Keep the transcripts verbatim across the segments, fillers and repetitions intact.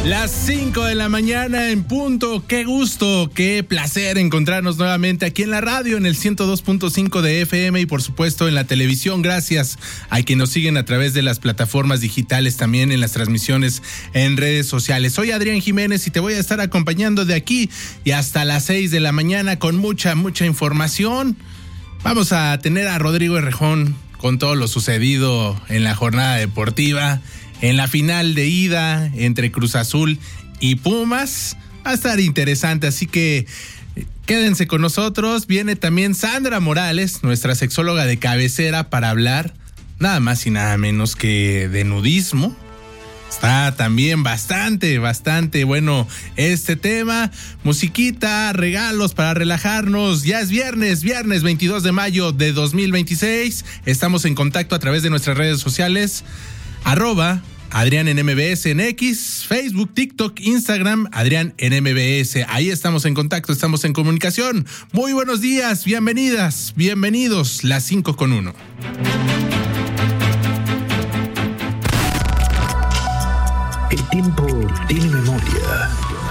Las cinco de la mañana en punto. Qué gusto, qué placer encontrarnos nuevamente aquí en la radio, en el ciento dos punto cinco de F M y por supuesto en la televisión. Gracias a quienes nos siguen a través de las plataformas digitales, también en las transmisiones en redes sociales. Soy Adrián Jiménez y te voy a estar acompañando de aquí y hasta las seis de la mañana con mucha, mucha información. Vamos a tener a Rodrigo Herrejón con todo lo sucedido en la jornada deportiva. En la final de ida entre Cruz Azul y Pumas va a estar interesante, así que quédense con nosotros. Viene también Sandra Morales, nuestra sexóloga de cabecera, para hablar nada más y nada menos que de nudismo. Está también bastante, bastante bueno este tema. Musiquita, regalos para relajarnos. Ya es viernes, viernes veintidós de mayo de dos mil veintiséis. Estamos en contacto a través de nuestras redes sociales. Arroba Adrián en M B S en X, Facebook, TikTok, Instagram, Adrián en M B S. Ahí estamos en contacto, estamos en comunicación. Muy buenos días, bienvenidas, bienvenidos, las cinco con uno. El tiempo tiene memoria.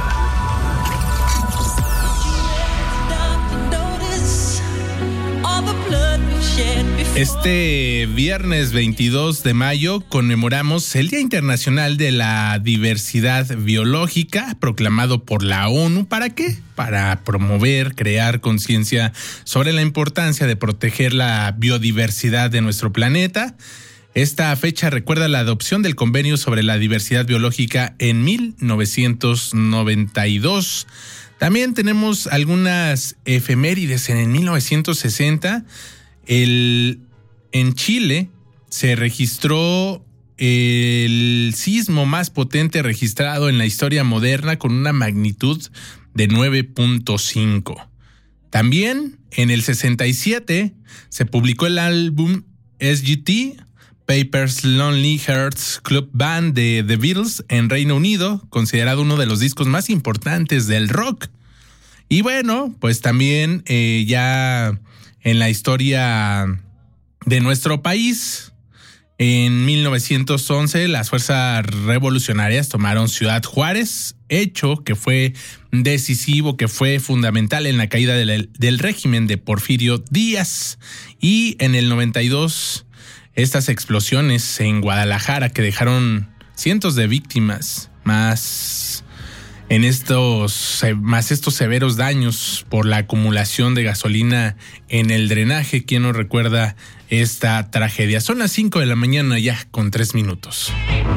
Este viernes veintidós de mayo conmemoramos el Día Internacional de la Diversidad Biológica, proclamado por la ONU. ¿Para qué? Para promover, crear conciencia sobre la importancia de proteger la biodiversidad de nuestro planeta. Esta fecha recuerda la adopción del Convenio sobre la Diversidad Biológica en mil novecientos noventa y dos. También tenemos algunas efemérides. En mil novecientos sesenta, el, en Chile se registró el sismo más potente registrado en la historia moderna con una magnitud de nueve punto cinco. También en el sesenta y siete se publicó el álbum S G T, Paper's Lonely Hearts Club Band de The Beatles en Reino Unido, considerado uno de los discos más importantes del rock. Y bueno, pues también eh, ya en la historia de nuestro país, en mil novecientos once las fuerzas revolucionarias tomaron Ciudad Juárez, hecho que fue decisivo, que fue fundamental en la caída del, del régimen de Porfirio Díaz. Y en el noventa y dos, estas explosiones en Guadalajara que dejaron cientos de víctimas, más en estos más estos severos daños por la acumulación de gasolina en el drenaje. ¿Quién nos recuerda esta tragedia? Son las cinco de la mañana ya con tres minutos.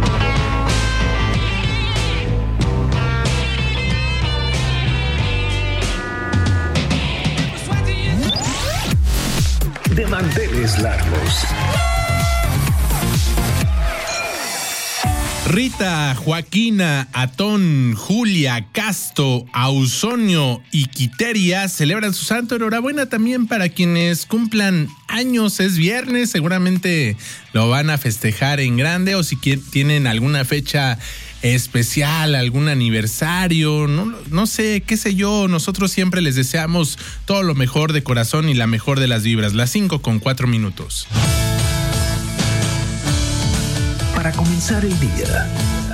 De manteles largos. Rita, Joaquina, Atón, Julia, Casto, Ausonio y Quiteria celebran su santo. Enhorabuena también para quienes cumplan años. Es viernes, seguramente lo van a festejar en grande, o si tienen alguna fecha especial, algún aniversario, no, no sé, qué sé yo. Nosotros siempre les deseamos todo lo mejor de corazón y la mejor de las vibras. Las cinco con cuatro minutos. Para comenzar el día.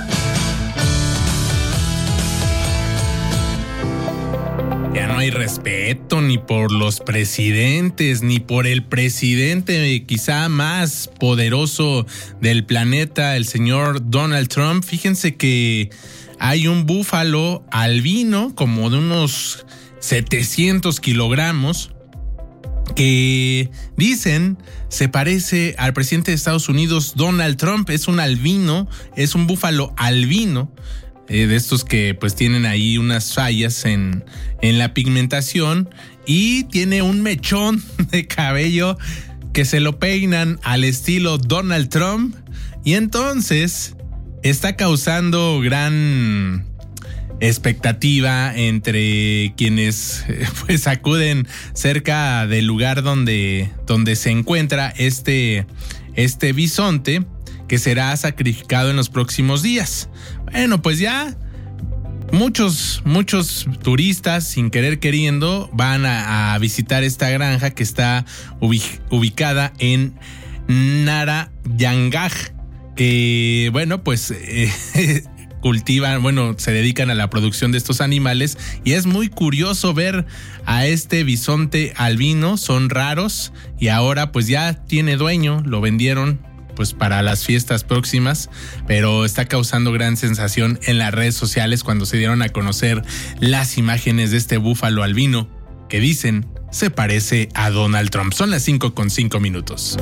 Ya no hay respeto ni por los presidentes, ni por el presidente quizá más poderoso del planeta, el señor Donald Trump. Fíjense que hay un búfalo albino como de unos setecientos kilogramos que dicen se parece al presidente de Estados Unidos, Donald Trump. Es un albino, es un búfalo albino, eh, de estos que pues tienen ahí unas fallas en, en la pigmentación, y tiene un mechón de cabello que se lo peinan al estilo Donald Trump, y entonces está causando gran expectativa entre quienes pues acuden cerca del lugar donde, donde se encuentra este, este bisonte, que será sacrificado en los próximos días. Bueno, pues ya muchos, muchos turistas, sin querer queriendo, van a, a visitar esta granja que está ubic- ubicada en Narayangaj, que bueno, pues eh, cultivan, bueno, se dedican a la producción de estos animales y es muy curioso ver a este bisonte albino, son raros y ahora pues ya tiene dueño, lo vendieron pues para las fiestas próximas, pero está causando gran sensación en las redes sociales cuando se dieron a conocer las imágenes de este búfalo albino que dicen se parece a Donald Trump. Son las cinco con cinco minutos.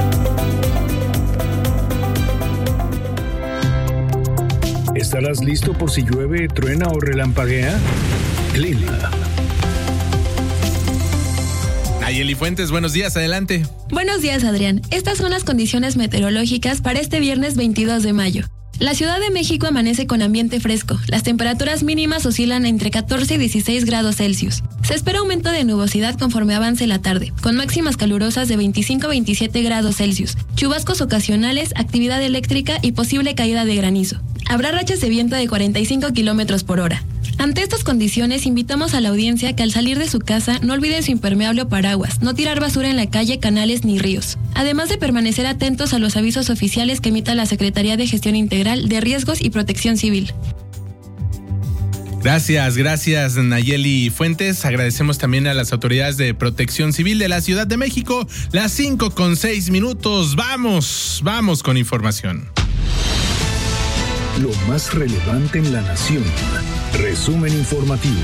¿Estarás listo por si llueve, truena o relampaguea? Clima. Nayeli Fuentes, buenos días, adelante. Buenos días, Adrián. Estas son las condiciones meteorológicas para este viernes veintidós de mayo. La Ciudad de México amanece con ambiente fresco. Las temperaturas mínimas oscilan entre catorce y dieciséis grados Celsius. Se espera aumento de nubosidad conforme avance la tarde, con máximas calurosas de veinticinco a veintisiete grados Celsius, chubascos ocasionales, actividad eléctrica y posible caída de granizo. Habrá rachas de viento de cuarenta y cinco kilómetros por hora. Ante estas condiciones, invitamos a la audiencia que al salir de su casa no olvide su impermeable o paraguas, no tirar basura en la calle, canales ni ríos. Además de permanecer atentos a los avisos oficiales que emita la Secretaría de Gestión Integral de Riesgos y Protección Civil. Gracias, gracias Nayeli Fuentes. Agradecemos también a las autoridades de Protección Civil de la Ciudad de México. Las cinco con seis minutos. Vamos, vamos con información. Lo más relevante en la nación. Resumen informativo.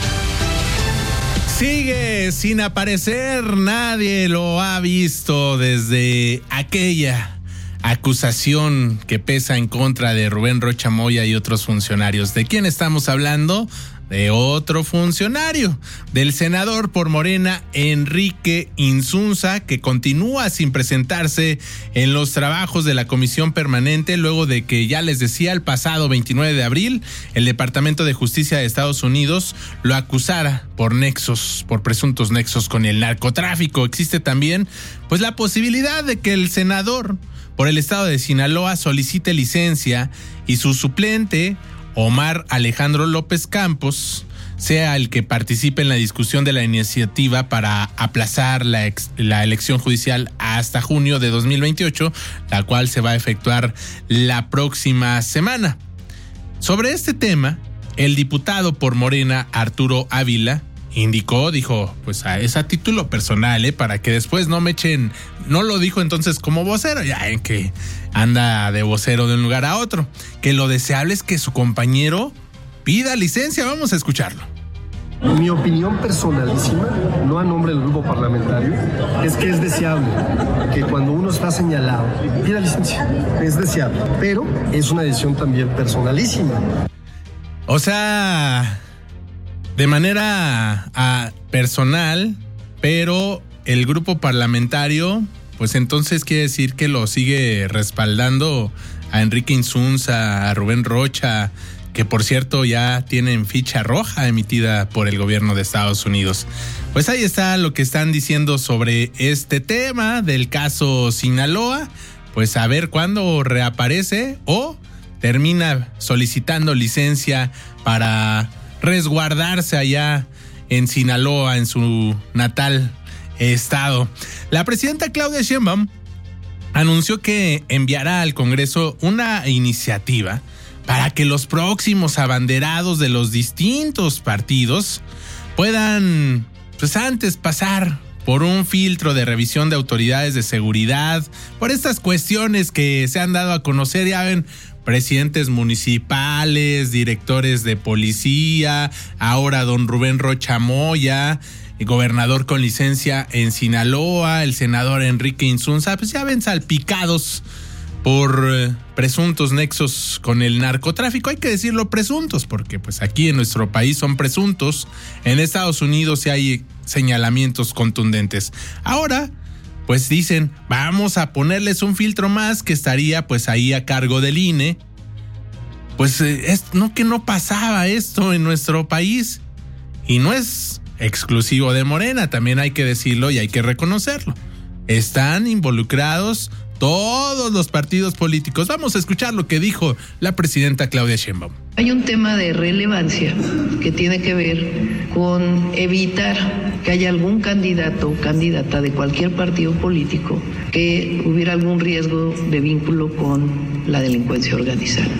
Sigue sin aparecer, nadie lo ha visto desde aquella acusación que pesa en contra de Rubén Rocha Moya y otros funcionarios. ¿De quién estamos hablando? De otro funcionario, del senador por Morena, Enrique Insunza, que continúa sin presentarse en los trabajos de la comisión permanente luego de que, ya les decía, el pasado veintinueve de abril, el Departamento de Justicia de Estados Unidos lo acusara por nexos, por presuntos nexos con el narcotráfico. Existe también, pues, la posibilidad de que el senador por el estado de Sinaloa solicite licencia y su suplente, Omar Alejandro López Campos, sea el que participe en la discusión de la iniciativa para aplazar la, ex, la elección judicial hasta junio de dos mil veintiocho, la cual se va a efectuar la próxima semana. Sobre este tema, el diputado por Morena, Arturo Ávila, indicó, dijo, pues a, es a título personal, ¿eh? Para que después no me echen, no lo dijo entonces como vocero, ya en que anda de vocero de un lugar a otro, que lo deseable es que su compañero pida licencia. Vamos a escucharlo. Mi opinión personalísima, no a nombre del grupo parlamentario, es que es deseable que cuando uno está señalado pida licencia, es deseable, pero es una decisión también personalísima. O sea, de manera a, personal, pero el grupo parlamentario, pues entonces quiere decir que lo sigue respaldando a Enrique Insunza, a Rubén Rocha, que por cierto ya tienen ficha roja emitida por el gobierno de Estados Unidos. Pues ahí está lo que están diciendo sobre este tema del caso Sinaloa. Pues a ver cuándo reaparece o termina solicitando licencia para resguardarse allá en Sinaloa, en su natal estado. La presidenta Claudia Sheinbaum anunció que enviará al Congreso una iniciativa para que los próximos abanderados de los distintos partidos puedan, pues antes, pasar por un filtro de revisión de autoridades de seguridad, por estas cuestiones que se han dado a conocer, ya ven, presidentes municipales, directores de policía, ahora don Rubén Rocha Moya, el gobernador con licencia en Sinaloa, el senador Enrique Insunza, pues ya ven, salpicados por eh, presuntos nexos con el narcotráfico. Hay que decirlo presuntos, porque pues aquí en nuestro país son presuntos. En Estados Unidos sí hay señalamientos contundentes. Ahora, pues dicen, vamos a ponerles un filtro más que estaría pues ahí a cargo del I N E. Pues eh, es, no que no pasaba esto en nuestro país. Y no es exclusivo de Morena, también hay que decirlo y hay que reconocerlo. Están involucrados todos los partidos políticos. Vamos a escuchar lo que dijo la presidenta Claudia Sheinbaum. Hay un tema de relevancia que tiene que ver con evitar que haya algún candidato o candidata de cualquier partido político que hubiera algún riesgo de vínculo con la delincuencia organizada.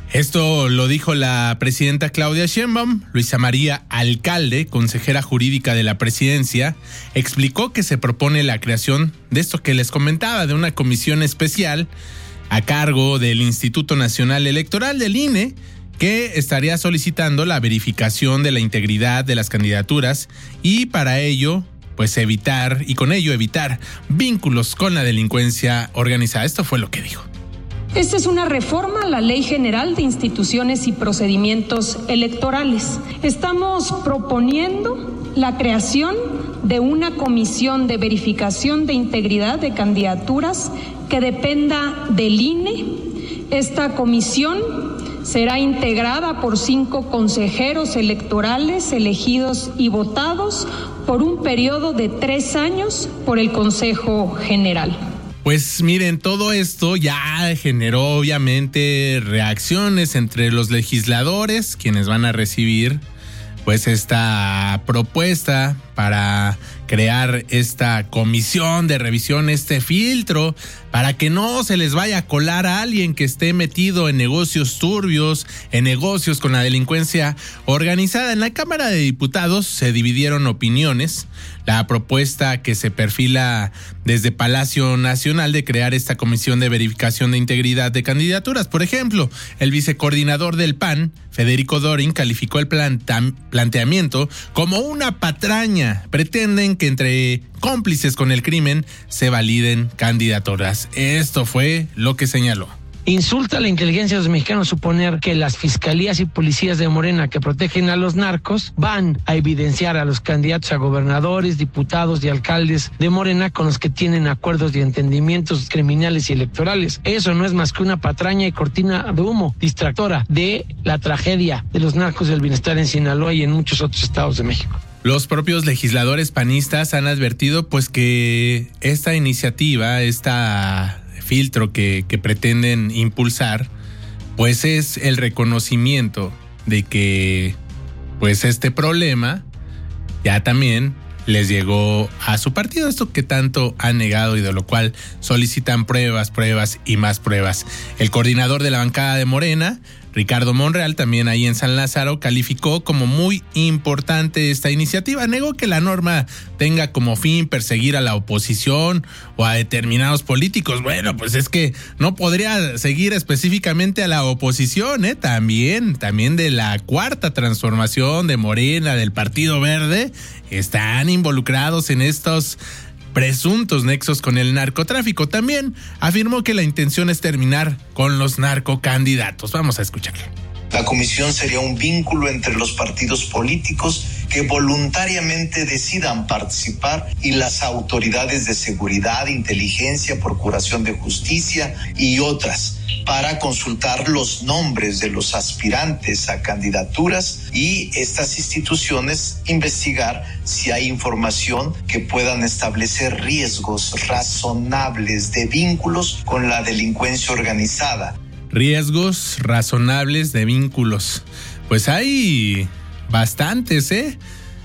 Esto lo dijo la presidenta Claudia Sheinbaum. Luisa María Alcalde, consejera jurídica de la presidencia, explicó que se propone la creación de esto que les comentaba, de una comisión especial a cargo del Instituto Nacional Electoral del I N E, que estaría solicitando la verificación de la integridad de las candidaturas y para ello, pues evitar, y con ello evitar vínculos con la delincuencia organizada. Esto fue lo que dijo. Esta es una reforma a la Ley General de Instituciones y Procedimientos Electorales. Estamos proponiendo la creación de una comisión de verificación de integridad de candidaturas que dependa del I N E. Esta comisión será integrada por cinco consejeros electorales elegidos y votados por un periodo de tres años por el Consejo General. Pues miren, todo esto ya generó obviamente reacciones entre los legisladores, quienes van a recibir pues esta propuesta para crear esta comisión de revisión, este filtro, para que no se les vaya a colar a alguien que esté metido en negocios turbios, en negocios con la delincuencia organizada. En la Cámara de Diputados se dividieron opiniones. La propuesta que se perfila desde Palacio Nacional de crear esta comisión de verificación de integridad de candidaturas. Por ejemplo, el vicecoordinador del P A N, Federico Dorin, calificó el planta- planteamiento como una patraña. Pretenden que entre cómplices con el crimen se validen candidaturas. Esto fue lo que señaló. Insulta a la inteligencia de los mexicanos suponer que las fiscalías y policías de Morena que protegen a los narcos van a evidenciar a los candidatos a gobernadores, diputados y alcaldes de Morena con los que tienen acuerdos y entendimientos criminales y electorales. Eso no es más que una patraña y cortina de humo distractora de la tragedia de los narcos del bienestar en Sinaloa y en muchos otros estados de México. Los propios legisladores panistas han advertido pues que esta iniciativa, esta filtro que, que pretenden impulsar, pues es el reconocimiento de que pues este problema ya también les llegó a su partido, esto que tanto han negado y de lo cual solicitan pruebas, pruebas y más pruebas. El coordinador de la bancada de Morena, Ricardo Monreal, también ahí en San Lázaro, calificó como muy importante esta iniciativa. Negó que la norma tenga como fin perseguir a la oposición o a determinados políticos. Bueno, pues es que no podría seguir específicamente a la oposición, ¿eh? También, también de la Cuarta Transformación, de Morena, del Partido Verde, están involucrados en estos presuntos nexos con el narcotráfico. También afirmó que la intención es terminar con los narcocandidatos. Vamos a escucharlo. La comisión sería un vínculo entre los partidos políticos que voluntariamente decidan participar y las autoridades de seguridad, inteligencia, procuración de justicia y otras para consultar los nombres de los aspirantes a candidaturas y estas instituciones investigar si hay información que puedan establecer riesgos razonables de vínculos con la delincuencia organizada. Riesgos razonables de vínculos. Pues hay bastantes, ¿eh?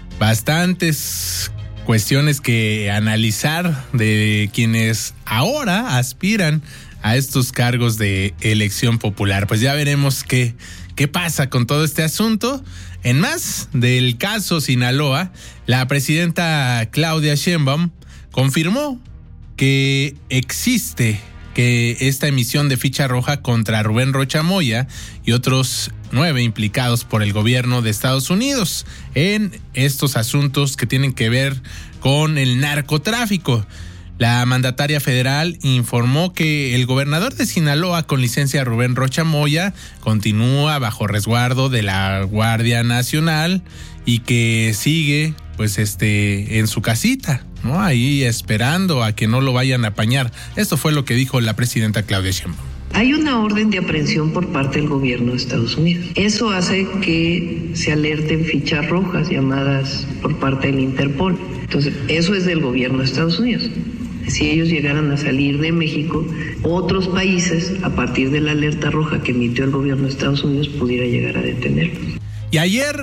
Bastantes cuestiones que analizar de quienes ahora aspiran a estos cargos de elección popular. Pues ya veremos qué, qué pasa con todo este asunto. En más del caso Sinaloa, la presidenta Claudia Sheinbaum confirmó que existe que esta emisión de ficha roja contra Rubén Rocha Moya y otros nueve implicados por el gobierno de Estados Unidos en estos asuntos que tienen que ver con el narcotráfico. La mandataria federal informó que el gobernador de Sinaloa con licencia Rubén Rocha Moya continúa bajo resguardo de la Guardia Nacional y que sigue pues este en su casita, ¿no? Ahí esperando a que no lo vayan a apañar. Esto fue lo que dijo la presidenta Claudia Sheinbaum. Hay una orden de aprehensión por parte del gobierno de Estados Unidos. Eso hace que se alerten fichas rojas llamadas por parte del Interpol. Entonces, eso es del gobierno de Estados Unidos. Si ellos llegaran a salir de México, otros países, a partir de la alerta roja que emitió el gobierno de Estados Unidos, pudiera llegar a detenerlos. Y ayer